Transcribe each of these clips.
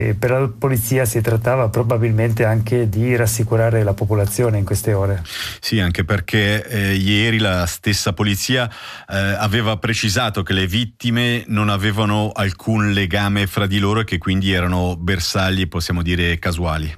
E per la polizia si trattava probabilmente anche di rassicurare la popolazione in queste ore. Sì, anche perché ieri la stessa polizia aveva precisato che le vittime non avevano alcun legame fra di loro e che quindi erano bersagli, possiamo dire, casuali.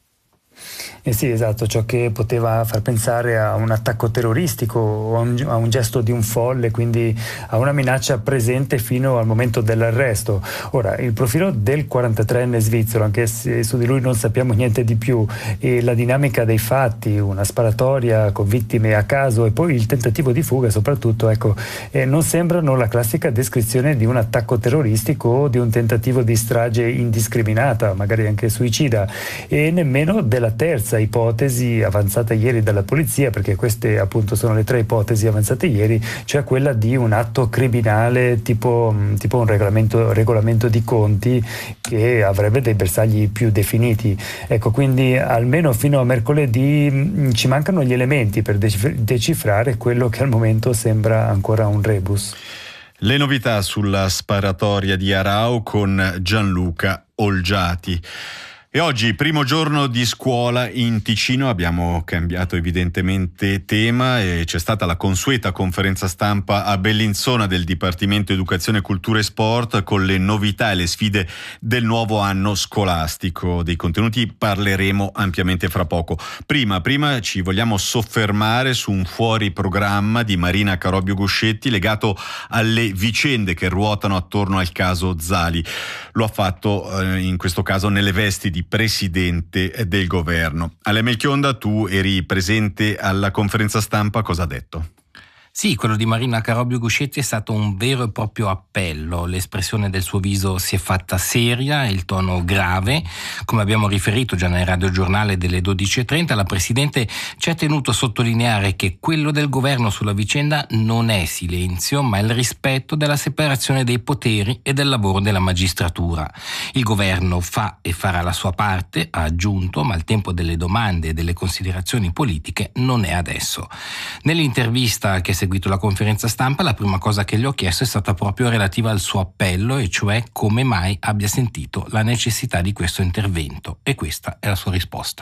Sì, esatto, ciò che poteva far pensare a un attacco terroristico o a un gesto di un folle, quindi a una minaccia presente fino al momento dell'arresto. Ora, il profilo del 43enne svizzero, anche se su di lui non sappiamo niente di più, e la dinamica dei fatti, una sparatoria con vittime a caso e poi il tentativo di fuga soprattutto, non sembrano la classica descrizione di un attacco terroristico o di un tentativo di strage indiscriminata, magari anche suicida, e nemmeno della terza ipotesi avanzata ieri dalla polizia, perché queste appunto sono le tre ipotesi avanzate ieri, cioè quella di un atto criminale tipo un regolamento di conti che avrebbe dei bersagli più definiti. Quindi almeno fino a mercoledì ci mancano gli elementi per decifrare quello che al momento sembra ancora un rebus. Le novità sulla sparatoria di Arao con Gianluca Olgiati. E oggi, primo giorno di scuola in Ticino, abbiamo cambiato evidentemente tema e c'è stata la consueta conferenza stampa a Bellinzona del Dipartimento Educazione, Cultura e Sport con le novità e le sfide del nuovo anno scolastico. Dei contenuti parleremo ampiamente fra poco. Prima ci vogliamo soffermare su un fuori programma di Marina Carobbio Guscetti legato alle vicende che ruotano attorno al caso Zali. Lo ha fatto in questo caso nelle vesti di presidente del governo. Ale Melchionda, tu eri presente alla conferenza stampa, cosa ha detto? Sì, quello di Marina Carobbio Guscetti è stato un vero e proprio appello. L'espressione del suo viso si è fatta seria, il tono grave. Come abbiamo riferito già nel radiogiornale delle 12.30, la Presidente ci ha tenuto a sottolineare che quello del governo sulla vicenda non è silenzio, ma il rispetto della separazione dei poteri e del lavoro della magistratura. Il governo fa e farà la sua parte, ha aggiunto, ma il tempo delle domande e delle considerazioni politiche non è adesso. Nell'intervista che seguito la conferenza stampa, la prima cosa che gli ho chiesto è stata proprio relativa al suo appello, e cioè come mai abbia sentito la necessità di questo intervento, e questa è la sua risposta.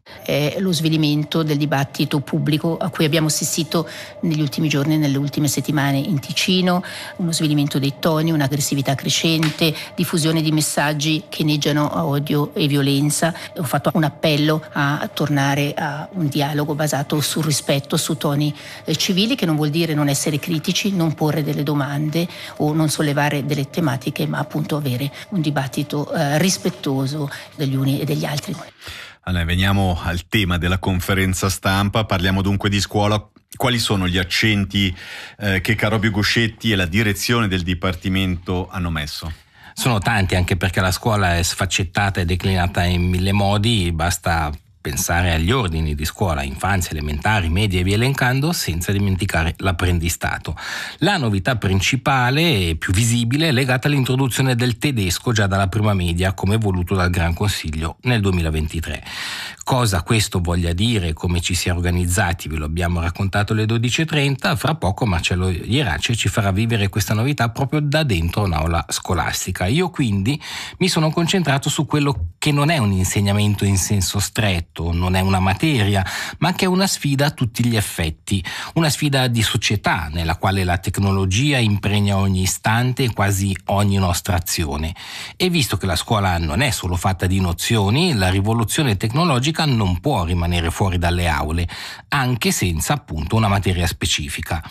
È lo svilimento del dibattito pubblico a cui abbiamo assistito negli ultimi giorni e nelle ultime settimane in Ticino, uno svilimento dei toni, un'aggressività crescente, diffusione di messaggi che inneggiano a odio e violenza. Ho fatto un appello a tornare a un dialogo basato sul rispetto, su toni civili, che non vuol dire non essere critici, non porre delle domande o non sollevare delle tematiche, ma appunto avere un dibattito rispettoso degli uni e degli altri. Allora, veniamo al tema della conferenza stampa, parliamo dunque di scuola. Quali sono gli accenti che Carobbio Guscetti e la direzione del Dipartimento hanno messo? Sono tanti, anche perché la scuola è sfaccettata e declinata in mille modi, basta pensare agli ordini di scuola, infanzia, elementari, media e via elencando, senza dimenticare l'apprendistato. La novità principale e più visibile è legata all'introduzione del tedesco già dalla prima media, come voluto dal Gran Consiglio nel 2023. Cosa questo voglia dire, come ci si è organizzati, ve lo abbiamo raccontato alle 12.30. Fra poco Marcello Ierace ci farà vivere questa novità proprio da dentro un'aula scolastica. Io quindi mi sono concentrato su quello che non è un insegnamento in senso stretto, non è una materia, ma che è una sfida a tutti gli effetti, una sfida di società nella quale la tecnologia impregna ogni istante e quasi ogni nostra azione. E visto che la scuola non è solo fatta di nozioni, la rivoluzione tecnologica non può rimanere fuori dalle aule, anche senza appunto una materia specifica,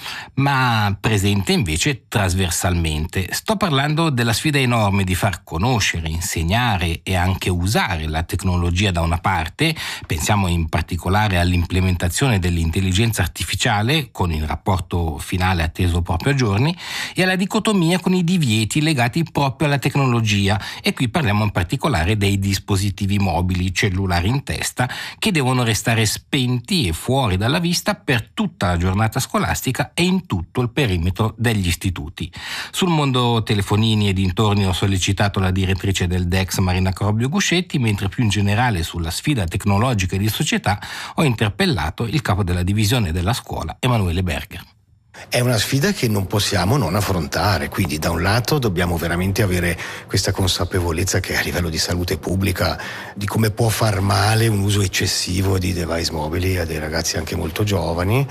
ma presente invece trasversalmente. Sto parlando della sfida enorme di far conoscere, insegnare e anche usare la tecnologia da una parte, pensiamo in particolare all'implementazione dell'intelligenza artificiale con il rapporto finale atteso proprio a giorni, e alla dicotomia con i divieti legati proprio alla tecnologia, e qui parliamo in particolare dei dispositivi mobili, cellulari in testa, che devono restare spenti e fuori dalla vista per tutta la giornata scolastica e in tutto il perimetro degli istituti. Sul mondo telefonini e dintorni ho sollecitato la direttrice del DEX Marina Carobbio Guscetti, mentre più in generale sulla sfida tecnologica e di società ho interpellato il capo della divisione della scuola Emanuele Berger. È una sfida che non possiamo non affrontare, quindi da un lato dobbiamo veramente avere questa consapevolezza che a livello di salute pubblica di come può far male un uso eccessivo di device mobili a dei ragazzi anche molto giovani,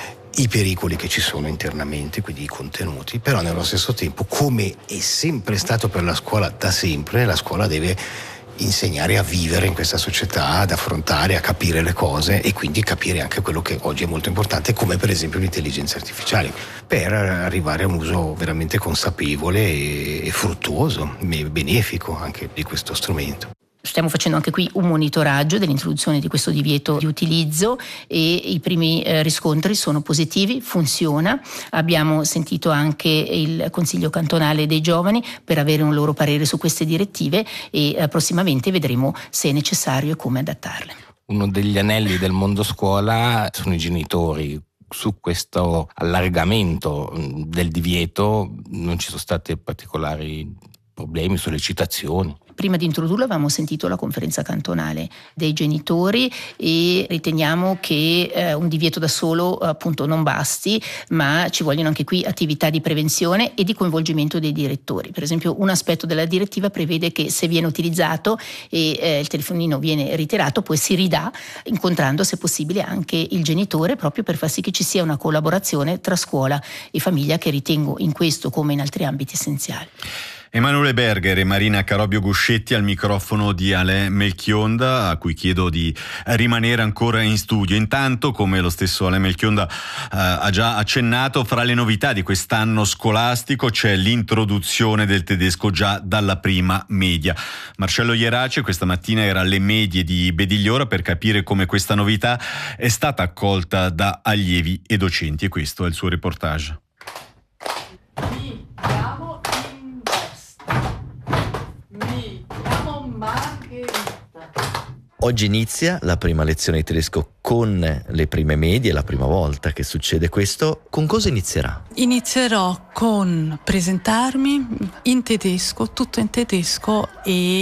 i pericoli che ci sono internamente, quindi i contenuti, però nello stesso tempo, come è sempre stato per la scuola da sempre, la scuola deve insegnare a vivere in questa società, ad affrontare, a capire le cose e quindi capire anche quello che oggi è molto importante, come per esempio l'intelligenza artificiale, per arrivare a un uso veramente consapevole e fruttuoso, benefico anche di questo strumento. Stiamo facendo anche qui un monitoraggio dell'introduzione di questo divieto di utilizzo e i primi riscontri sono positivi, funziona. Abbiamo sentito anche il Consiglio cantonale dei giovani per avere un loro parere su queste direttive e prossimamente vedremo se è necessario e come adattarle. Uno degli anelli del mondo scuola sono i genitori. Su questo allargamento del divieto non ci sono stati particolari problemi, sollecitazioni. Prima di introdurlo avevamo sentito la conferenza cantonale dei genitori e riteniamo che un divieto da solo appunto non basti, ma ci vogliono anche qui attività di prevenzione e di coinvolgimento dei direttori. Per esempio un aspetto della direttiva prevede che se viene utilizzato e il telefonino viene ritirato poi si ridà incontrando se possibile anche il genitore, proprio per far sì che ci sia una collaborazione tra scuola e famiglia che ritengo in questo come in altri ambiti essenziali. Emanuele Berger e Marina Carobio Guscetti al microfono di Alain Melchionda, a cui chiedo di rimanere ancora in studio. Intanto, come lo stesso Alain Melchionda ha già accennato, fra le novità di quest'anno scolastico c'è l'introduzione del tedesco già dalla prima media. Marcello Ierace questa mattina era alle medie di Bedigliora per capire come questa novità è stata accolta da allievi e docenti, e questo è il suo reportage. Oggi inizia la prima lezione di tedesco con le prime medie, è la prima volta che succede questo. Con cosa inizierà? Inizierò con presentarmi in tedesco, tutto in tedesco,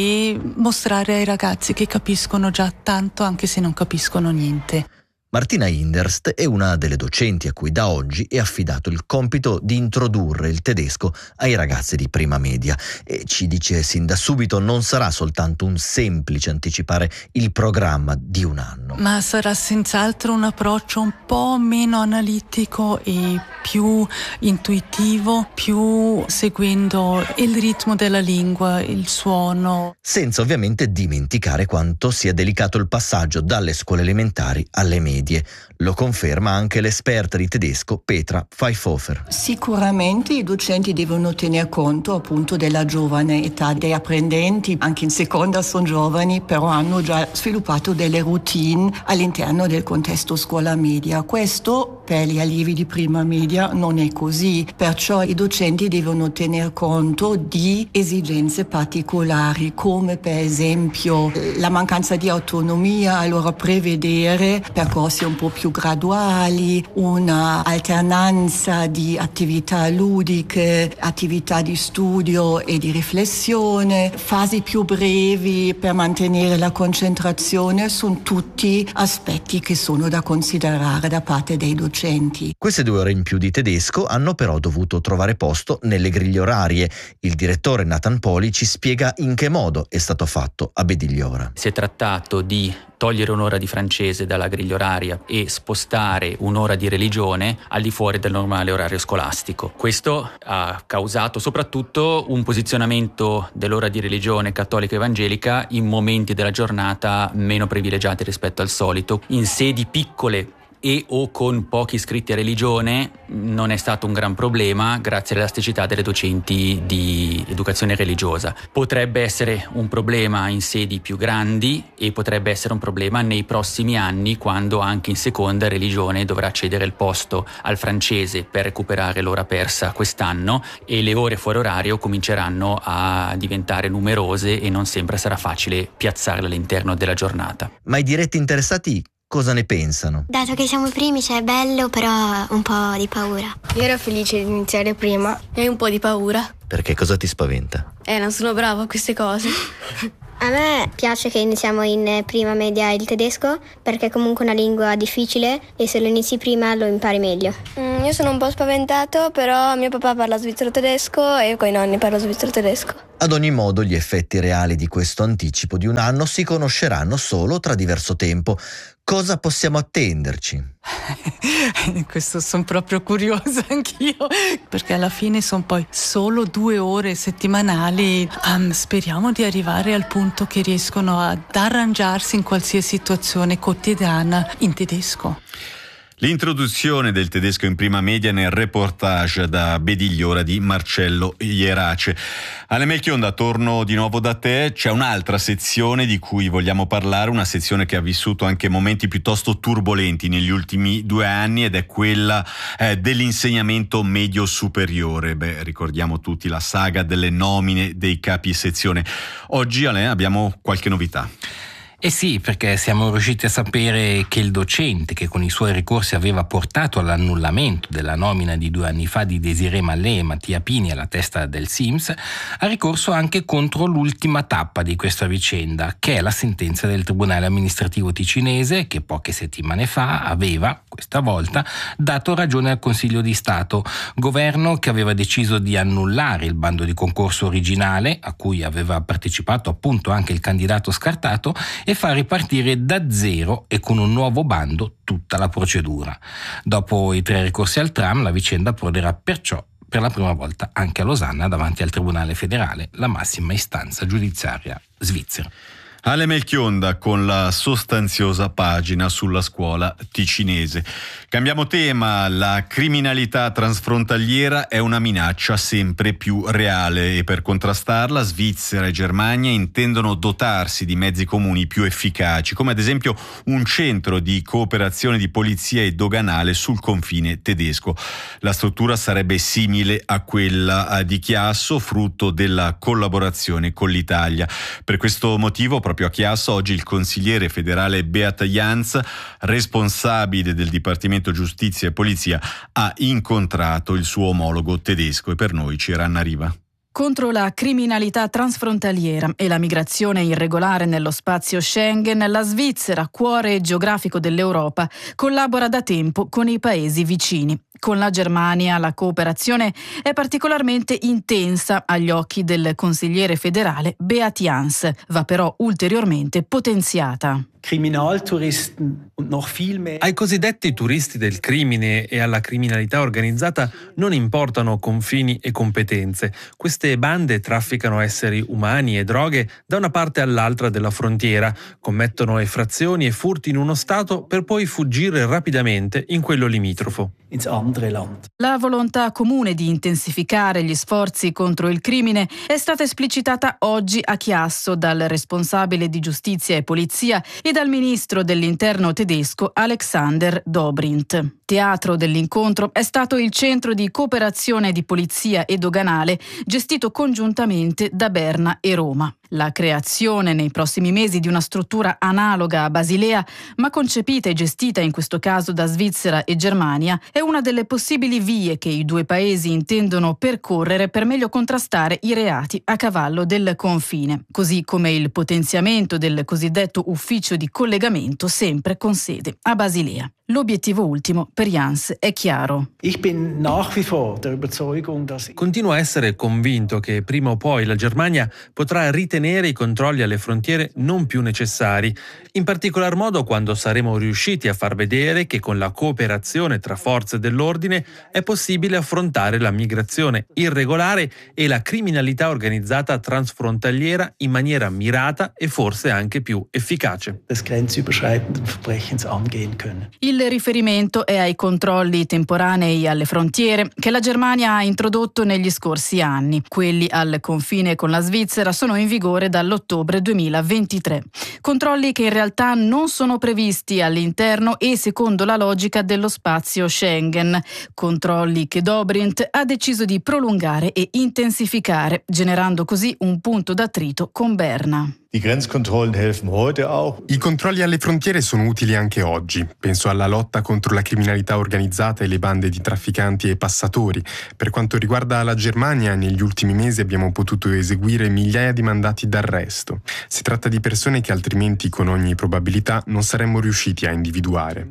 e mostrare ai ragazzi che capiscono già tanto anche se non capiscono niente. Martina Inderst è una delle docenti a cui da oggi è affidato il compito di introdurre il tedesco ai ragazzi di prima media e ci dice sin da subito non sarà soltanto un semplice anticipare il programma di un anno. Ma sarà senz'altro un approccio un po' meno analitico e più intuitivo, più seguendo il ritmo della lingua, il suono. Senza ovviamente dimenticare quanto sia delicato il passaggio dalle scuole elementari alle medie. Lo conferma anche l'esperta di tedesco Petra Pfeifhofer. Sicuramente i docenti devono tener conto appunto della giovane età dei apprendenti, anche in seconda sono giovani, però hanno già sviluppato delle routine all'interno del contesto scuola media. Questo per gli allievi di prima media non è così, perciò i docenti devono tener conto di esigenze particolari, come per esempio la mancanza di autonomia, allora prevedere percorsi un po' più graduali, una alternanza di attività ludiche, attività di studio e di riflessione, fasi più brevi per mantenere la concentrazione, sono tutti aspetti che sono da considerare da parte dei docenti. Queste 2 ore in più di tedesco hanno però dovuto trovare posto nelle griglie orarie. Il direttore Nathan Poli ci spiega in che modo è stato fatto a Bedigliora. Si è trattato di togliere un'ora di francese dalla griglia oraria e spostare un'ora di religione al di fuori del normale orario scolastico. Questo ha causato soprattutto un posizionamento dell'ora di religione cattolica e evangelica in momenti della giornata meno privilegiati rispetto al solito. In sedi piccole e o con pochi iscritti a religione non è stato un gran problema grazie all'elasticità delle docenti di educazione religiosa. Potrebbe essere un problema in sedi più grandi e potrebbe essere un problema nei prossimi anni, quando anche in seconda religione dovrà cedere il posto al francese per recuperare l'ora persa quest'anno e le ore fuori orario cominceranno a diventare numerose e non sempre sarà facile piazzarle all'interno della giornata. Ma i diretti interessati cosa ne pensano? Dato che siamo i primi, è bello, però un po' di paura. Io ero felice di iniziare prima e un po' di paura. Perché cosa ti spaventa? Non sono brava a queste cose. A me piace che iniziamo in prima media il tedesco, perché è comunque una lingua difficile e se lo inizi prima lo impari meglio. Io sono un po' spaventato, però mio papà parla svizzero-tedesco e io con i nonni parlo svizzero-tedesco. Ad ogni modo, gli effetti reali di questo anticipo di un anno si conosceranno solo tra diverso tempo. Cosa possiamo attenderci? Questo sono proprio curiosa anch'io, perché alla fine sono poi solo 2 ore settimanali. Speriamo di arrivare al punto che riescono ad arrangiarsi in qualsiasi situazione quotidiana in tedesco. L'introduzione del tedesco in prima media nel reportage da Bedigliora di Marcello Ierace. Ale Melchionda, torno di nuovo da te. C'è un'altra sezione di cui vogliamo parlare, una sezione che ha vissuto anche momenti piuttosto turbolenti negli ultimi 2 anni, ed è quella dell'insegnamento medio superiore. Ricordiamo tutti la saga delle nomine dei capi sezione. Oggi, Ale, abbiamo qualche novità. Eh sì, perché siamo riusciti a sapere che il docente che con i suoi ricorsi aveva portato all'annullamento della nomina di 2 anni fa di Desirée Mallet e Mattia Pini alla testa del SIMS ha ricorso anche contro l'ultima tappa di questa vicenda, che è la sentenza del Tribunale amministrativo ticinese, che poche settimane fa aveva, questa volta, dato ragione al Consiglio di Stato, governo che aveva deciso di annullare il bando di concorso originale, a cui aveva partecipato appunto anche il candidato scartato, e far ripartire da zero e con un nuovo bando tutta la procedura. Dopo i 3 ricorsi al tram, la vicenda approderà perciò per la prima volta anche a Losanna davanti al Tribunale federale, la massima istanza giudiziaria svizzera. Ale Melchionda con la sostanziosa pagina sulla scuola ticinese. Cambiamo tema, la criminalità transfrontaliera è una minaccia sempre più reale e per contrastarla Svizzera e Germania intendono dotarsi di mezzi comuni più efficaci, come ad esempio un centro di cooperazione di polizia e doganale sul confine tedesco. La struttura sarebbe simile a quella di Chiasso, frutto della collaborazione con l'Italia. Per questo motivo, proprio a Chiasso oggi il consigliere federale Beat Jans, responsabile del Dipartimento Giustizia e Polizia, ha incontrato il suo omologo tedesco, e per noi c'era Anna Riva. Contro la criminalità transfrontaliera e la migrazione irregolare nello spazio Schengen, la Svizzera, cuore geografico dell'Europa, collabora da tempo con i paesi vicini. Con la Germania la cooperazione è particolarmente intensa agli occhi del consigliere federale Beat Jans, va però ulteriormente potenziata. Ai cosiddetti turisti del crimine e alla criminalità organizzata non importano confini e competenze. Queste bande trafficano esseri umani e droghe da una parte all'altra della frontiera, commettono effrazioni e furti in uno stato per poi fuggire rapidamente in quello limitrofo. La volontà comune di intensificare gli sforzi contro il crimine è stata esplicitata oggi a Chiasso dal responsabile di giustizia e polizia e dal ministro dell'interno tedesco Alexander Dobrindt. Teatro dell'incontro è stato il centro di cooperazione di polizia e doganale gestito congiuntamente da Berna e Roma. La creazione nei prossimi mesi di una struttura analoga a Basilea, ma concepita e gestita in questo caso da Svizzera e Germania, è una delle possibili vie che i 2 paesi intendono percorrere per meglio contrastare i reati a cavallo del confine, così come il potenziamento del cosiddetto ufficio di collegamento sempre con sede a Basilea. L'obiettivo ultimo per Jans è chiaro. Continuo a essere convinto che prima o poi la Germania potrà ritenere i controlli alle frontiere non più necessari, in particolar modo quando saremo riusciti a far vedere che con la cooperazione tra forze dell'ordine è possibile affrontare la migrazione irregolare e la criminalità organizzata transfrontaliera in maniera mirata e forse anche più efficace. Il riferimento è ai controlli temporanei alle frontiere che la Germania ha introdotto negli scorsi anni. Quelli al confine con la Svizzera sono in vigore dall'ottobre 2023. Controlli che in realtà non sono previsti all'interno e secondo la logica dello spazio Schengen. Controlli che Dobrindt ha deciso di prolungare e intensificare, generando così un punto d'attrito con Berna. I controlli alle frontiere sono utili anche oggi. Penso alla lotta contro la criminalità organizzata e le bande di trafficanti e passatori. Per quanto riguarda la Germania, negli ultimi mesi abbiamo potuto eseguire migliaia di mandati d'arresto. Si tratta di persone che altrimenti, con ogni probabilità, non saremmo riusciti a individuare.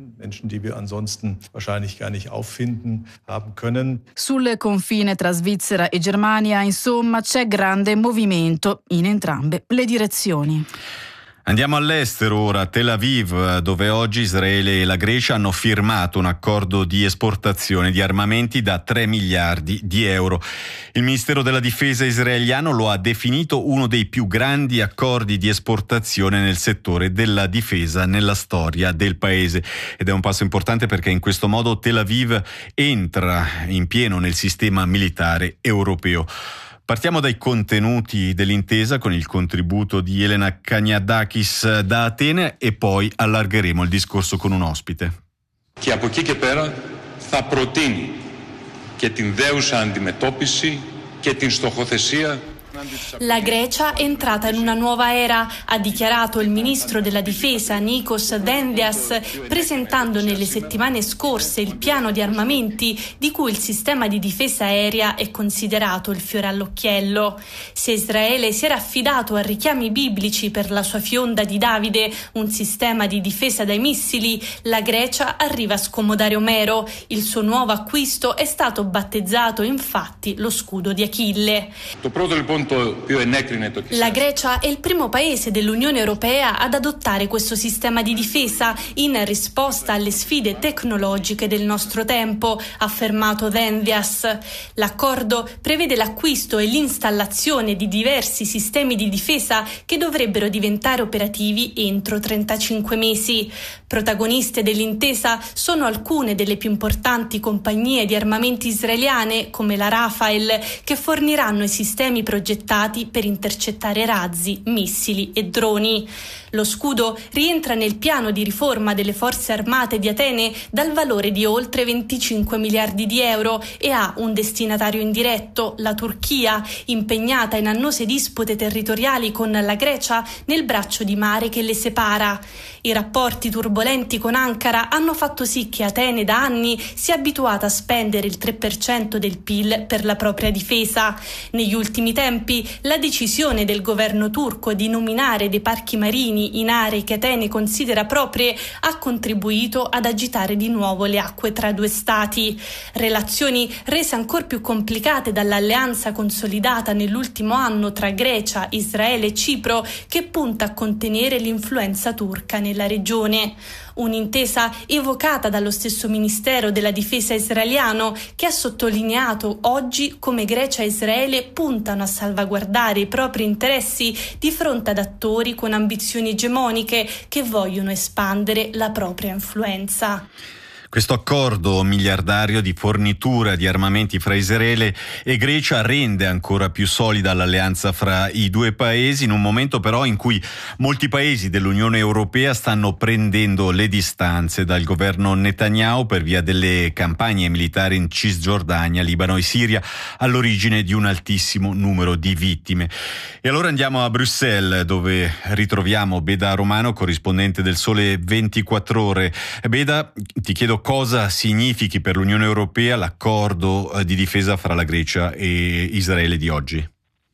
Sul confine tra Svizzera e Germania, insomma, c'è grande movimento in entrambe le direzioni. Andiamo all'estero ora, a Tel Aviv, dove oggi Israele e la Grecia hanno firmato un accordo di esportazione di armamenti da 3 miliardi di euro. Il Ministero della Difesa israeliano lo ha definito uno dei più grandi accordi di esportazione nel settore della difesa nella storia del paese. Ed è un passo importante perché in questo modo Tel Aviv entra in pieno nel sistema militare europeo. Partiamo dai contenuti dell'intesa con il contributo di Elena Kaniadakis da Atene e poi allargheremo il discorso con un ospite. Και από εκεί και πέρα θα προτείνει και την δέουσα αντιμετώπιση και την στοχοθεσία. La Grecia è entrata in una nuova era, ha dichiarato il ministro della difesa Nikos Dendias, presentando nelle settimane scorse il piano di armamenti di cui il sistema di difesa aerea è considerato il fiore all'occhiello. Se Israele si era affidato a richiami biblici per la sua fionda di Davide, un sistema di difesa dai missili, la Grecia arriva a scomodare Omero. Il suo nuovo acquisto è stato battezzato infatti lo scudo di Achille. La Grecia è il primo paese dell'Unione Europea ad adottare questo sistema di difesa in risposta alle sfide tecnologiche del nostro tempo, ha affermato Dendias. L'accordo prevede l'acquisto e l'installazione di diversi sistemi di difesa che dovrebbero diventare operativi entro 35 mesi. Protagoniste dell'intesa sono alcune delle più importanti compagnie di armamenti israeliane, come la Rafael, che forniranno i sistemi progettati per intercettare razzi, missili e droni. Lo scudo rientra nel piano di riforma delle forze armate di Atene dal valore di oltre 25 miliardi di euro e ha un destinatario indiretto, la Turchia, impegnata in annose dispute territoriali con la Grecia nel braccio di mare che le separa. I rapporti turbolenti con Ankara hanno fatto sì che Atene da anni sia abituata a spendere il 3% del PIL per la propria difesa. Negli ultimi tempi la decisione del governo turco di nominare dei parchi marini in aree che Atene considera proprie ha contribuito ad agitare di nuovo le acque tra i due stati. Relazioni rese ancor più complicate dall'alleanza consolidata nell'ultimo anno tra Grecia, Israele e Cipro, che punta a contenere l'influenza turca nella regione. Un'intesa evocata dallo stesso Ministero della Difesa israeliano, che ha sottolineato oggi come Grecia e Israele puntano a salvaguardare i propri interessi di fronte ad attori con ambizioni egemoniche che vogliono espandere la propria influenza. Questo accordo miliardario di fornitura di armamenti fra Israele e Grecia rende ancora più solida l'alleanza fra i due paesi, in un momento però in cui molti paesi dell'Unione Europea stanno prendendo le distanze dal governo Netanyahu per via delle campagne militari in Cisgiordania, Libano e Siria, all'origine di un altissimo numero di vittime. E allora andiamo a Bruxelles, dove ritroviamo Beda Romano, corrispondente del Sole 24 Ore. Beda, ti chiedo cosa significhi per l'Unione Europea l'accordo di difesa fra la Grecia e Israele di oggi?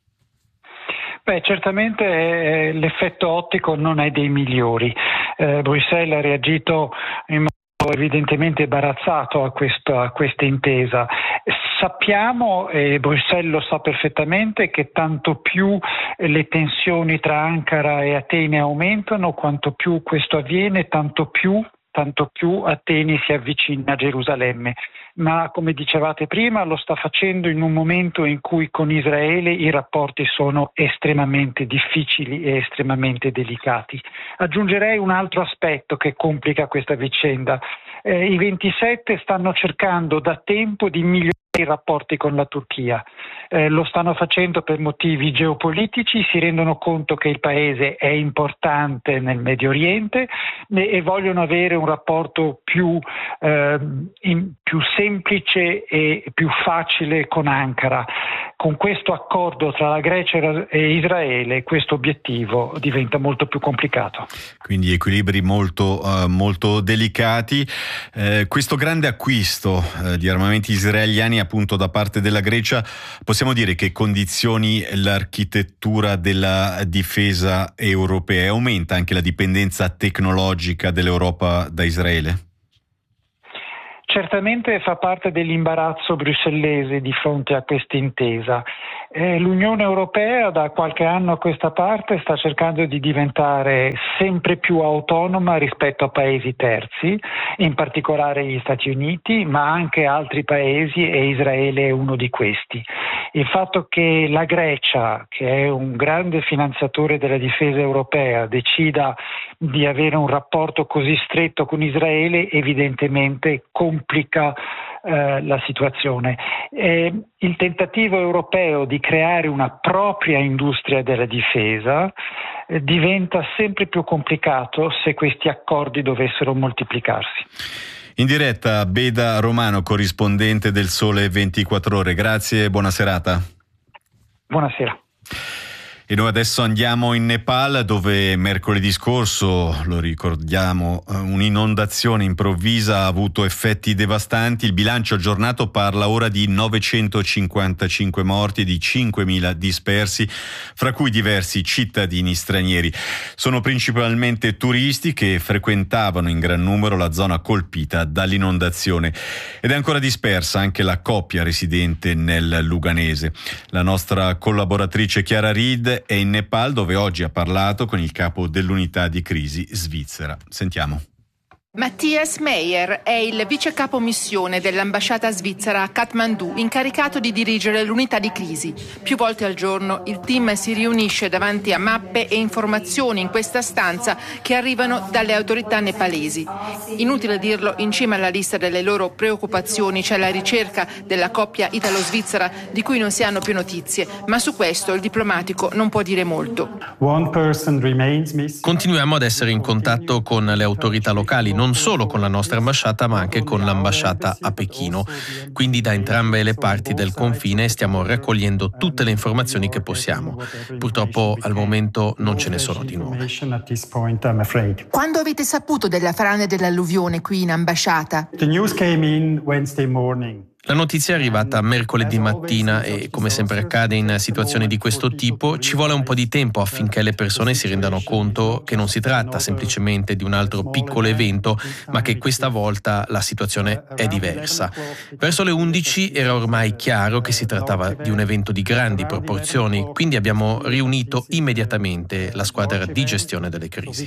Certamente l'effetto ottico non è dei migliori. Bruxelles ha reagito in modo evidentemente imbarazzato a questa intesa. Sappiamo, e Bruxelles lo sa perfettamente, che tanto più le tensioni tra Ankara e Atene aumentano, quanto più questo avviene, tanto più Atene si avvicina a Gerusalemme. Ma come dicevate prima, lo sta facendo in un momento in cui con Israele i rapporti sono estremamente difficili e estremamente delicati. Aggiungerei un altro aspetto che complica questa vicenda. I 27 stanno cercando da tempo di migliorare i rapporti con la Turchia. Lo stanno facendo per motivi geopolitici, si rendono conto che il paese è importante nel Medio Oriente e vogliono avere un rapporto più semplice e più facile con Ankara. con questo accordo tra la Grecia e Israele questo obiettivo diventa molto più complicato. Quindi equilibri molto delicati. Questo grande acquisto di armamenti israeliani appunto da parte della Grecia, possiamo dire che condizioni l'architettura della difesa europea, aumenta anche la dipendenza tecnologica dell'Europa da Israele? Certamente fa parte dell'imbarazzo bruxellese di fronte a questa intesa. L'Unione Europea da qualche anno a questa parte sta cercando di diventare sempre più autonoma rispetto a paesi terzi, in particolare gli Stati Uniti, ma anche altri paesi, e Israele è uno di questi. Il fatto che la Grecia, che è un grande finanziatore della difesa europea, decida di avere un rapporto così stretto con Israele evidentemente complica la situazione. Il tentativo europeo di creare una propria industria della difesa diventa sempre più complicato se questi accordi dovessero moltiplicarsi. In diretta Beda Romano, corrispondente del Sole 24 Ore. Grazie e buona serata. Buonasera. E noi adesso andiamo in Nepal, dove mercoledì scorso, lo ricordiamo, un'inondazione improvvisa ha avuto effetti devastanti. Il bilancio aggiornato parla ora di 955 morti e di 5.000 dispersi, fra cui diversi cittadini stranieri. Sono principalmente turisti che frequentavano in gran numero la zona colpita dall'inondazione. Ed è ancora dispersa anche la coppia residente nel Luganese. La nostra collaboratrice Chiara Reed è in Nepal, dove oggi ha parlato con il capo dell'unità di crisi svizzera. Sentiamo. Matthias Meyer è il vice capo missione dell'ambasciata svizzera a Kathmandu, incaricato di dirigere l'unità di crisi. Più volte al giorno il team si riunisce davanti a mappe e informazioni in questa stanza che arrivano dalle autorità nepalesi. Inutile dirlo, in cima alla lista delle loro preoccupazioni c'è la ricerca della coppia italo-svizzera di cui non si hanno più notizie, ma su questo il diplomatico non può dire molto. Continuiamo ad essere in contatto con le autorità locali, non solo con la nostra ambasciata ma anche con l'ambasciata a Pechino. Quindi da entrambe le parti del confine stiamo raccogliendo tutte le informazioni che possiamo. Purtroppo al momento non ce ne sono di nuove. Quando avete saputo della frane dell'alluvione qui in ambasciata? La notizia è arrivata mercoledì mattina e, come sempre accade in situazioni di questo tipo, ci vuole un po' di tempo affinché le persone si rendano conto che non si tratta semplicemente di un altro piccolo evento, ma che questa volta la situazione è diversa. Verso le 11 era ormai chiaro che si trattava di un evento di grandi proporzioni, quindi abbiamo riunito immediatamente la squadra di gestione delle crisi.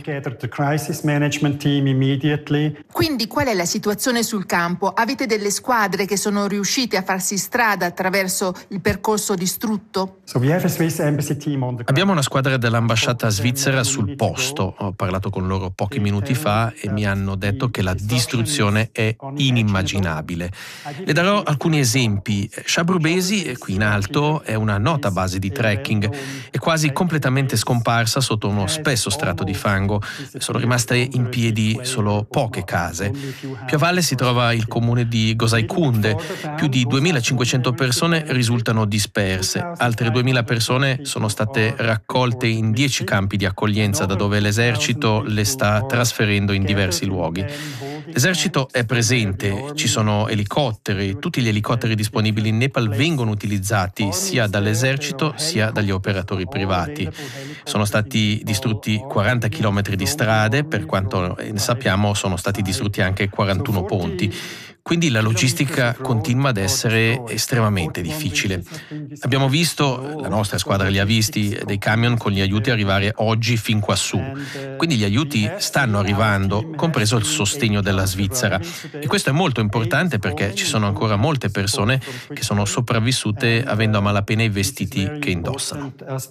Quindi qual è la situazione sul campo? Avete delle squadre che sono riusciti a farsi strada attraverso il percorso distrutto? Abbiamo una squadra dell'ambasciata svizzera sul posto. Ho parlato con loro pochi minuti fa e mi hanno detto che la distruzione è inimmaginabile. Le darò alcuni esempi. Shabrubesi, qui in alto, è una nota base di trekking. È quasi completamente scomparsa sotto uno spesso strato di fango. Sono rimaste in piedi solo poche case. Più a valle si trova il comune di Gosaikunde. Più di 2.500 persone risultano disperse, altre 2.000 persone sono state raccolte in 10 campi di accoglienza da dove l'esercito le sta trasferendo in diversi luoghi. L'esercito è presente, ci sono elicotteri, tutti gli elicotteri disponibili in Nepal vengono utilizzati sia dall'esercito sia dagli operatori privati. Sono stati distrutti 40 km di strade, per quanto ne sappiamo sono stati distrutti anche 41 ponti. Quindi la logistica continua ad essere estremamente difficile. Abbiamo visto, la nostra squadra li ha visti, dei camion con gli aiuti arrivare oggi fin quassù. Quindi gli aiuti stanno arrivando, compreso il sostegno della Svizzera. E questo è molto importante perché ci sono ancora molte persone che sono sopravvissute avendo a malapena i vestiti che indossano.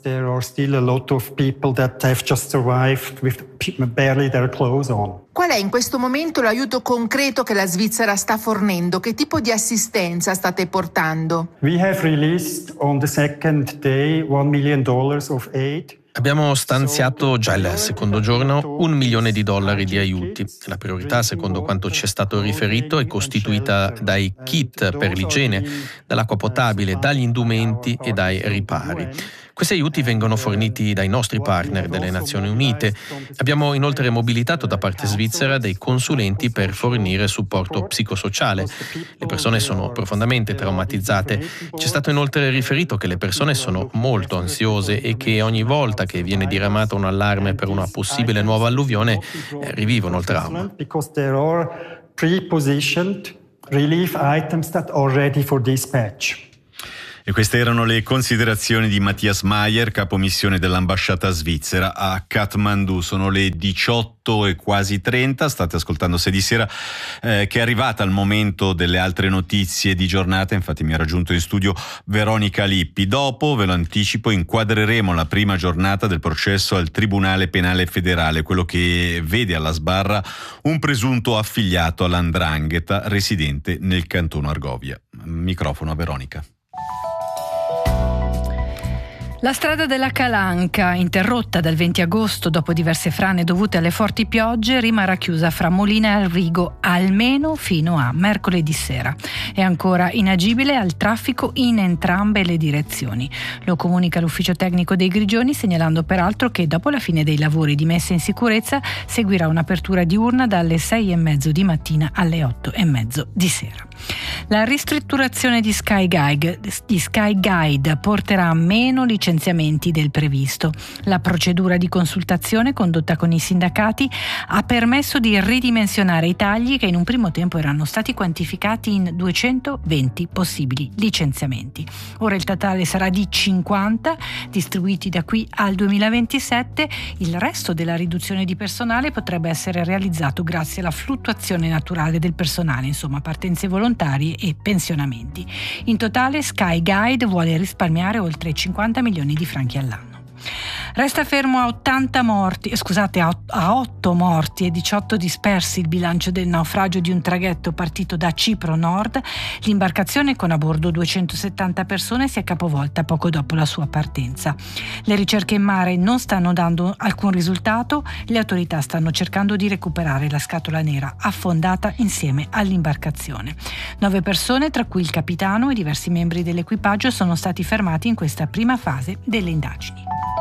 Qual è in questo momento l'aiuto concreto che la Svizzera sta fornendo? Che tipo di assistenza state portando? Abbiamo stanziato già il secondo giorno $1 milione di aiuti. La priorità, secondo quanto ci è stato riferito, è costituita dai kit per l'igiene, dall'acqua potabile, dagli indumenti e dai ripari. Questi aiuti vengono forniti dai nostri partner delle Nazioni Unite. Abbiamo inoltre mobilitato da parte svizzera dei consulenti per fornire supporto psicosociale. Le persone sono profondamente traumatizzate. Ci è stato inoltre riferito che le persone sono molto ansiose e che ogni volta che viene diramato un allarme per una possibile nuova alluvione rivivono il trauma. Because there are pre-positioned relief items that are ready for dispatch. E queste erano le considerazioni di Matthias Mayer, capomissione dell'ambasciata svizzera a Kathmandu. Sono le 18 e quasi 30, state ascoltando Sei di Sera, che è arrivata al momento delle altre notizie di giornata. Infatti mi ha raggiunto in studio Veronica Lippi. Dopo, ve lo anticipo, inquadreremo la prima giornata del processo al Tribunale Penale Federale, quello che vede alla sbarra un presunto affiliato all''ndrangheta residente nel cantono Argovia. Microfono a Veronica. La strada della Calanca, interrotta dal 20 agosto dopo diverse frane dovute alle forti piogge, rimarrà chiusa fra Molina e Alvigo almeno fino a mercoledì sera. È ancora inagibile al traffico in entrambe le direzioni. Lo comunica l'ufficio tecnico dei Grigioni, segnalando peraltro che dopo la fine dei lavori di messa in sicurezza seguirà un'apertura diurna dalle 6:30 di mattina alle 8:30 di sera. La ristrutturazione di Sky Guide porterà a meno licenziamenti del previsto. La procedura di consultazione condotta con i sindacati ha permesso di ridimensionare i tagli che in un primo tempo erano stati quantificati in 220 possibili licenziamenti. Ora il totale sarà di 50, distribuiti da qui al 2027. Il resto della riduzione di personale potrebbe essere realizzato grazie alla fluttuazione naturale del personale, insomma partenze volontarie e pensionamenti. In totale Sky Guide vuole risparmiare oltre 50 milioni di franchi all'anno. Resta fermo a 8 morti e 18 dispersi il bilancio del naufragio di un traghetto partito da Cipro Nord. L'imbarcazione, con a bordo 270 persone, si è capovolta poco dopo la sua partenza. Le ricerche in mare non stanno dando alcun risultato. Le autorità stanno cercando di recuperare la scatola nera affondata insieme all'imbarcazione. 9 persone, tra cui il capitano e diversi membri dell'equipaggio, sono stati fermati in questa prima fase delle indagini.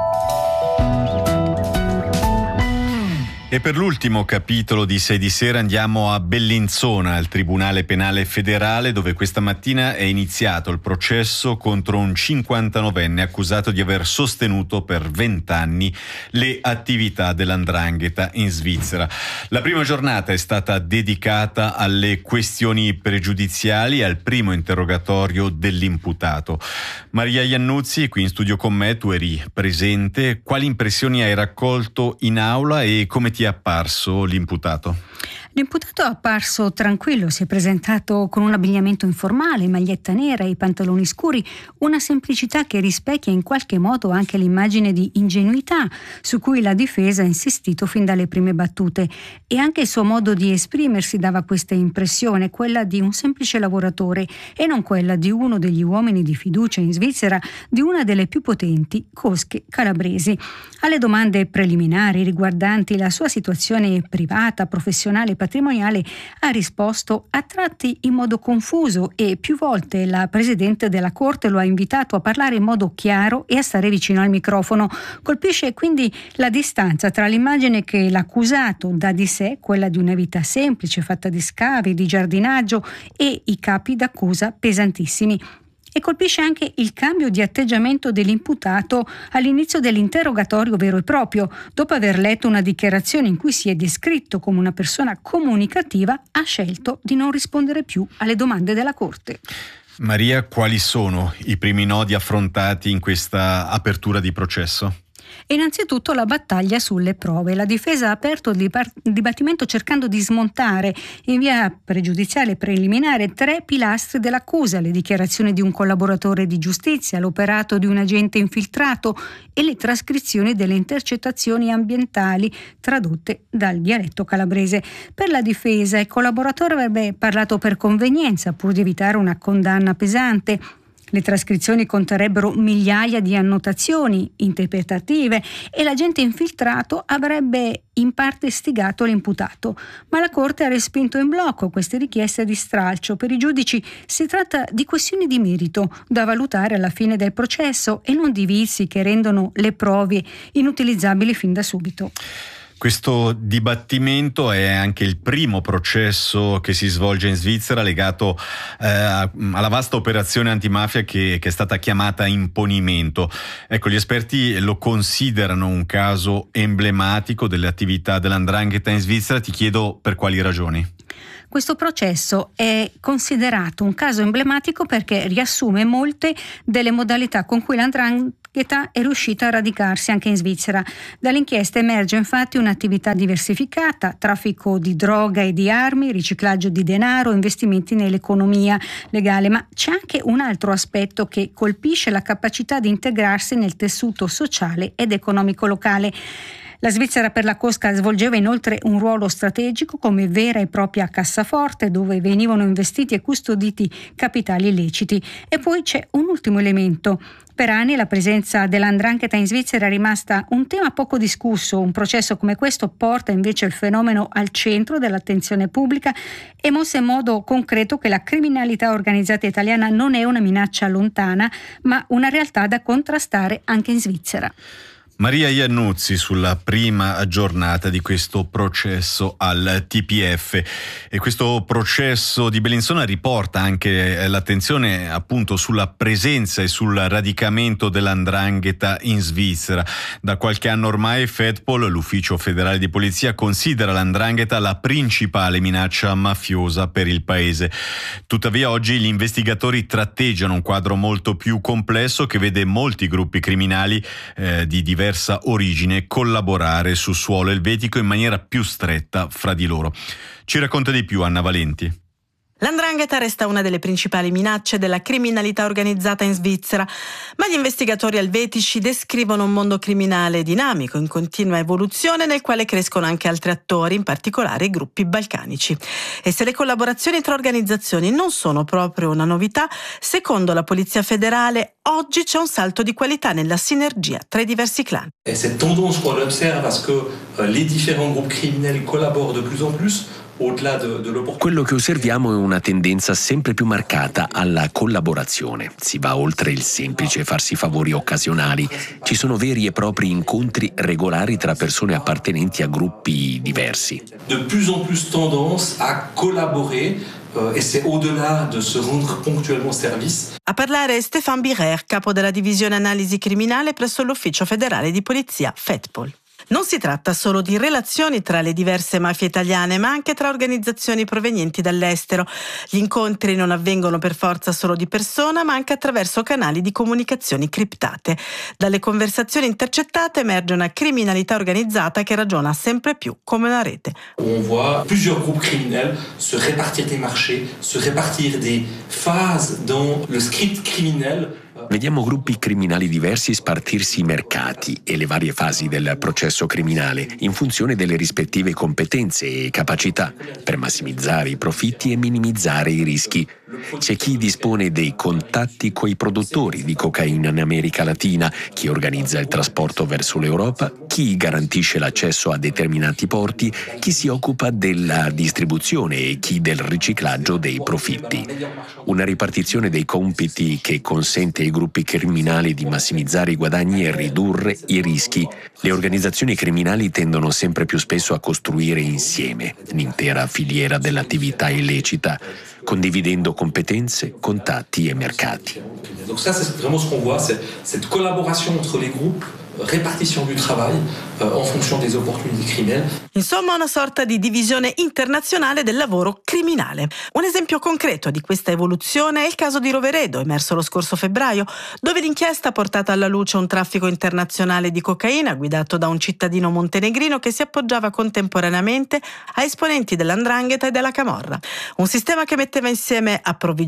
E per l'ultimo capitolo di Sei di Sera andiamo a Bellinzona, al Tribunale Penale Federale, dove questa mattina è iniziato il processo contro un 59enne accusato di aver sostenuto per 20 anni le attività dell''ndrangheta in Svizzera. La prima giornata è stata dedicata alle questioni pregiudiziali e al primo interrogatorio dell'imputato. Maria Iannuzzi, qui in studio con me, tu eri presente. Quali impressioni hai raccolto in aula e come ti è apparso l'imputato? L'imputato è apparso tranquillo, si è presentato con un abbigliamento informale, maglietta nera e pantaloni scuri, una semplicità che rispecchia in qualche modo anche l'immagine di ingenuità su cui la difesa ha insistito fin dalle prime battute, e anche il suo modo di esprimersi dava questa impressione, quella di un semplice lavoratore e non quella di uno degli uomini di fiducia in Svizzera di una delle più potenti cosche calabresi. Alle domande preliminari riguardanti la sua situazione privata, professionale e patrimoniale ha risposto a tratti in modo confuso, e più volte la Presidente della Corte lo ha invitato a parlare in modo chiaro e a stare vicino al microfono. Colpisce quindi la distanza tra l'immagine che l'accusato dà di sé, quella di una vita semplice fatta di scavi, di giardinaggio, e i capi d'accusa pesantissimi. E colpisce anche il cambio di atteggiamento dell'imputato all'inizio dell'interrogatorio vero e proprio. Dopo aver letto una dichiarazione in cui si è descritto come una persona comunicativa, ha scelto di non rispondere più alle domande della Corte. Maria, quali sono i primi nodi affrontati in questa apertura di processo? Innanzitutto la battaglia sulle prove. La difesa ha aperto il dibattimento cercando di smontare in via pregiudiziale preliminare 3 pilastri dell'accusa: le dichiarazioni di un collaboratore di giustizia, l'operato di un agente infiltrato e le trascrizioni delle intercettazioni ambientali tradotte dal dialetto calabrese. Per la difesa il collaboratore avrebbe parlato per convenienza pur di evitare una condanna pesante. Le trascrizioni conterrebbero migliaia di annotazioni interpretative e l'agente infiltrato avrebbe in parte istigato l'imputato, ma la Corte ha respinto in blocco queste richieste di stralcio. Per i giudici si tratta di questioni di merito da valutare alla fine del processo e non di vizi che rendono le prove inutilizzabili fin da subito. Questo dibattimento è anche il primo processo che si svolge in Svizzera legato alla vasta operazione antimafia che è stata chiamata imponimento. Ecco, gli esperti lo considerano un caso emblematico delle attività dell''ndrangheta in Svizzera. Ti chiedo per quali ragioni. Questo processo è considerato un caso emblematico perché riassume molte delle modalità con cui l''ndrangheta è riuscita a radicarsi anche in Svizzera. Dall'inchiesta emerge infatti un'attività diversificata: traffico di droga e di armi, riciclaggio di denaro, investimenti nell'economia legale, ma c'è anche un altro aspetto che colpisce la capacità di integrarsi nel tessuto sociale ed economico locale. La Svizzera per la cosca svolgeva inoltre un ruolo strategico come vera e propria cassaforte dove venivano investiti e custoditi capitali illeciti. E poi c'è un ultimo elemento. Per anni la presenza dell''ndrangheta in Svizzera è rimasta un tema poco discusso. Un processo come questo porta invece il fenomeno al centro dell'attenzione pubblica e mostra in modo concreto che la criminalità organizzata italiana non è una minaccia lontana, ma una realtà da contrastare anche in Svizzera. Maria Iannuzzi sulla prima giornata di questo processo al TPF, e questo processo di Bellinzona riporta anche l'attenzione appunto sulla presenza e sul radicamento dell''ndrangheta in Svizzera. Da qualche anno ormai FEDPOL, l'ufficio federale di polizia, considera l''ndrangheta la principale minaccia mafiosa per il paese. Tuttavia oggi gli investigatori tratteggiano un quadro molto più complesso che vede molti gruppi criminali di diversa origine collaborare su suolo elvetico in maniera più stretta fra di loro. Ci racconta di più Anna Valenti. L''ndrangheta resta una delle principali minacce della criminalità organizzata in Svizzera, ma gli investigatori elvetici descrivono un mondo criminale dinamico, in continua evoluzione, nel quale crescono anche altri attori, in particolare i gruppi balcanici. E se le collaborazioni tra organizzazioni non sono proprio una novità, secondo la Polizia federale oggi c'è un salto di qualità nella sinergia tra i diversi clan. E cette tendance qu'on observe à ce que les différents groupes criminels collaborent de plus en plus. Quello che osserviamo è una tendenza sempre più marcata alla collaborazione. Si va oltre il semplice farsi favori occasionali. Ci sono veri e propri incontri regolari tra persone appartenenti a gruppi diversi. De plus en plus tendance à collaborer. E c'est au-delà de se rendre ponctuellement service. A parlare è Stéphane Birer, capo della divisione analisi criminale presso l'ufficio federale di polizia FEDPOL. Non si tratta solo di relazioni tra le diverse mafie italiane, ma anche tra organizzazioni provenienti dall'estero. Gli incontri non avvengono per forza solo di persona, ma anche attraverso canali di comunicazioni criptate. Dalle conversazioni intercettate emerge una criminalità organizzata che ragiona sempre più come una rete. On voit plusieurs groupes criminels se répartir des marchés, se répartir des phases dans le script criminel. Vediamo gruppi criminali diversi spartirsi i mercati e le varie fasi del processo criminale in funzione delle rispettive competenze e capacità per massimizzare i profitti e minimizzare i rischi. C'è chi dispone dei contatti coi produttori di cocaina in America Latina, chi organizza il trasporto verso l'Europa, chi garantisce l'accesso a determinati porti, chi si occupa della distribuzione e chi del riciclaggio dei profitti. Una ripartizione dei compiti che consente ai gruppi criminali di massimizzare i guadagni e ridurre i rischi. Le organizzazioni criminali tendono sempre più spesso a costruire insieme l'intera filiera dell'attività illecita, condividendo competenze, contatti e mercati. Donc ça c'est vraiment ce qu'on voit, c'est cette collaboration entre les groupes, répartition du travail en fonction des opportunités criminelles. Insomma, una sorta di divisione internazionale del lavoro criminale. Un esempio concreto di questa evoluzione è il caso di Roveredo, emerso lo scorso febbraio, dove l'inchiesta ha portato alla luce un traffico internazionale di cocaina guidato da un cittadino montenegrino che si appoggiava contemporaneamente a esponenti dell''ndrangheta e della camorra. Un sistema che metteva insieme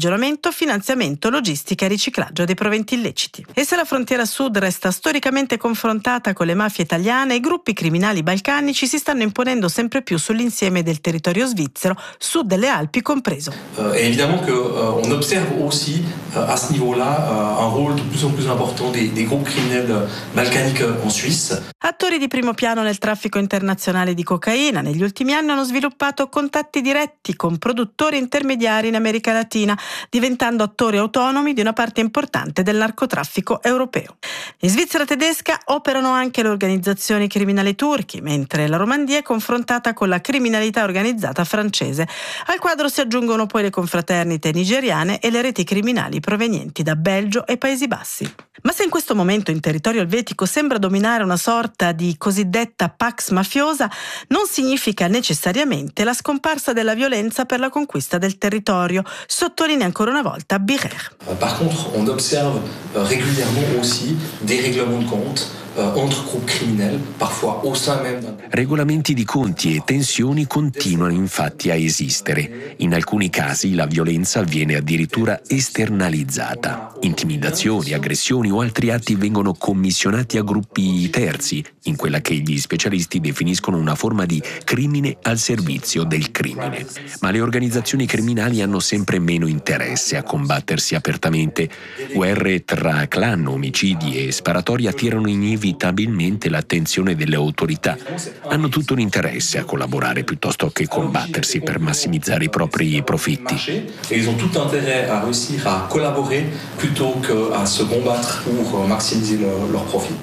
approvvigionamento, finanziamento, logistica e riciclaggio dei proventi illeciti. E se la frontiera sud resta storicamente confinata confrontata con le mafie italiane, i gruppi criminali balcanici si stanno imponendo sempre più sull'insieme del territorio svizzero, sud delle Alpi compreso. Et évidemment qu'on observe aussi à ce niveau-là un rôle de plus en plus important des groupes criminels balkaniques en Suisse. Attori di primo piano nel traffico internazionale di cocaina, negli ultimi anni hanno sviluppato contatti diretti con produttori intermediari in America Latina, diventando attori autonomi di una parte importante del narcotraffico europeo. In Svizzera tedesca operano anche le organizzazioni criminali turchi, mentre la Romandia è confrontata con la criminalità organizzata francese. Al quadro si aggiungono poi le confraternite nigeriane e le reti criminali provenienti da Belgio e Paesi Bassi. Ma se in questo momento in territorio elvetico sembra dominare una sorta di cosiddetta pax mafiosa, non significa necessariamente la scomparsa della violenza per la conquista del territorio, sottolinea ancora una volta Birer. Par contre, on observe régulièrement aussi des règlements de compte entre groupes criminels, parfois au sein même d'un... Regolamenti di conti e tensioni continuano infatti a esistere. In alcuni casi la violenza viene addirittura esternalizzata. Intimidazioni, aggressioni o altri atti vengono commissionati a gruppi terzi, in quella che gli specialisti definiscono una forma di crimine al servizio del crimine. Ma le organizzazioni criminali hanno sempre meno interesse a combattersi apertamente. Guerre tra clan, omicidi e sparatori attirano inevitabilmente l'attenzione delle autorità. Hanno tutto l'interesse a collaborare piuttosto che combattersi per massimizzare i propri profitti. Et ils ont tout intérêt à réussir à collaborer plutôt qu'à se combattre pour maximiser leurs profits.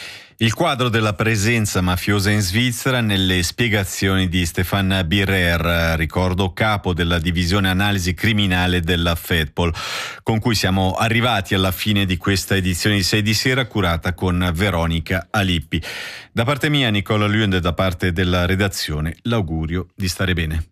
Il quadro della presenza mafiosa in Svizzera nelle spiegazioni di Stéphane Birer, ricordo capo della divisione analisi criminale della FEDPOL, con cui siamo arrivati alla fine di questa edizione di 6 di sera curata con Veronica Alippi. Da parte mia, Nicola Lund, e da parte della redazione, l'augurio di stare bene.